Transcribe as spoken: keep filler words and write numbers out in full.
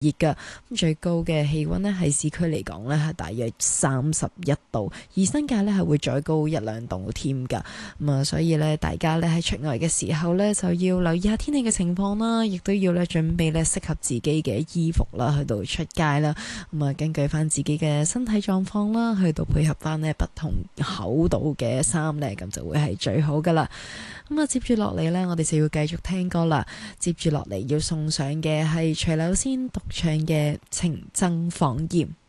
熱㗎，咁最高嘅氣溫呢，喺市區嚟講呢，係大約三十一度，而新界呢，係會再高一兩度添㗎。咁啊，所以呢，大家呢，喺出外嘅時候呢，就要留意下天氣嘅情況啦，亦都要呢準備呢適合自己嘅衣服啦，去到出街啦。咁啊，根據翻自己嘅身體狀況啦，去到配合翻呢不同厚度嘅衫呢，咁就會係最好噶啦。咁啊，接住落嚟呢，我哋就要繼續聽歌啦。接住落嚟要送上嘅係徐柳仙獨唱嘅《情僧訪艷》。